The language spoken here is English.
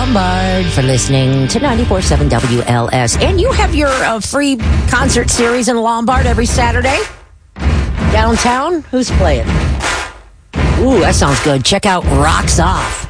Lombard for listening to 94.7 WLS. And you have your free concert series in Lombard every Saturday. Downtown, who's playing? Ooh, that sounds good. Check out Rocks Off.